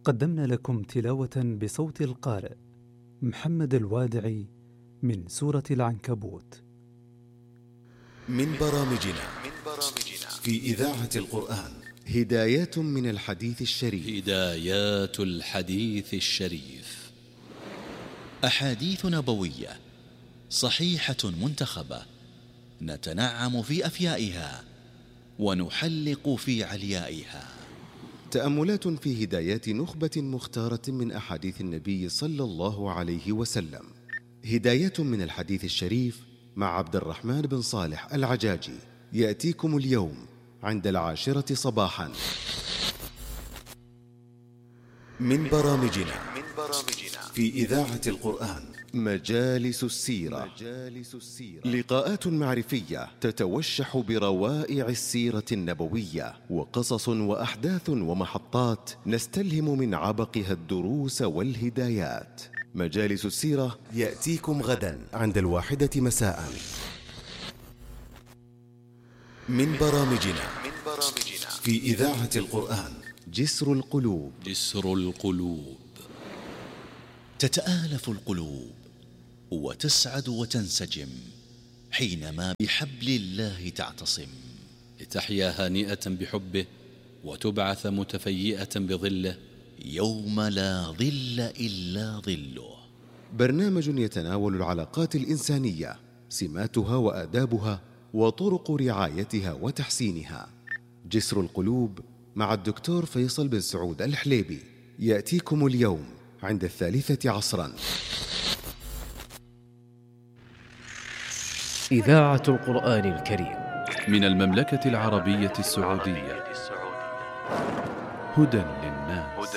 قدمنا لكم تلاوة بصوت القارئ محمد الوادعي من سورة العنكبوت. من برامجنا في إذاعة القرآن هدايات من الحديث الشريف. هدايات الحديث الشريف، أحاديث نبوية صحيحة منتخبة، نتنعم في أفيائها ونحلق في عليائها. تأملات في هدايات نخبة مختارة من أحاديث النبي صلى الله عليه وسلم. هدايات من الحديث الشريف مع عبد الرحمن بن صالح العجاجي، يأتيكم اليوم عند 10 صباحا. من برامجنا في إذاعة القرآن مجالس السيرة. لقاءات معرفية تتوشح بروائع السيرة النبوية، وقصص وأحداث ومحطات نستلهم من عبقها الدروس والهدايات. مجالس السيرة يأتيكم غدا عند 1 مساء. من برامجنا في إذاعة القرآن جسر القلوب. جسر القلوب، تتآلف القلوب وتسعد وتنسجم حينما بحبل الله تعتصم، لتحيا هانئة بحبه وتبعث متفيئة بظله يوم لا ظل إلا ظله. برنامج يتناول العلاقات الإنسانية، سماتها وآدابها وطرق رعايتها وتحسينها. جسر القلوب مع الدكتور فيصل بن سعود الحليبي، يأتيكم اليوم عند 3 عصرا. إذاعة القرآن الكريم من المملكة العربية السعودية، هدى للناس.